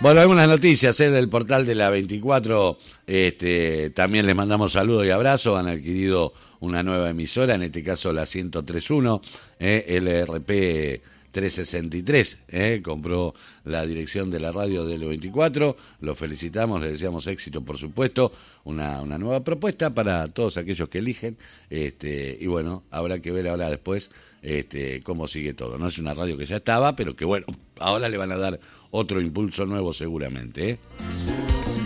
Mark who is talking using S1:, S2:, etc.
S1: Bueno, algunas noticias del portal de la 24. También les mandamos saludos y abrazos. Han adquirido una nueva emisora, en este caso la 103.1, LRP 363. Compró la dirección de la radio de la 24. Los felicitamos, les deseamos éxito, por supuesto. Una nueva propuesta para todos aquellos que eligen. Y bueno, habrá que ver ahora después cómo sigue todo. No es una radio que ya estaba, pero que bueno, ahora le van a dar otro impulso nuevo seguramente.